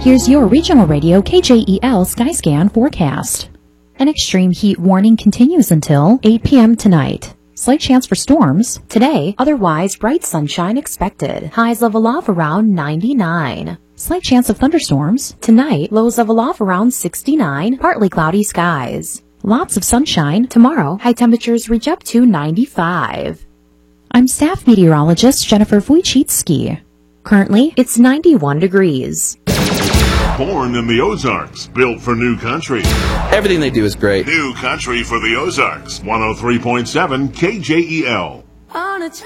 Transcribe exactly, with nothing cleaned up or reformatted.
Here's your regional radio K J E L Skyscan forecast. An extreme heat warning continues until eight p.m. tonight. Slight chance for storms today, otherwise bright sunshine expected. Highs level off around ninety-nine. Slight chance of thunderstorms tonight, lows level off around sixty-nine, partly cloudy skies. Lots of sunshine tomorrow, high temperatures reach up to ninety-five. I'm staff meteorologist Jennifer Wojcicki. Currently, it's ninety-one degrees. Born in the Ozarks, built for new country. Everything they do is great. New country for the Ozarks. one oh three point seven K J E L. On a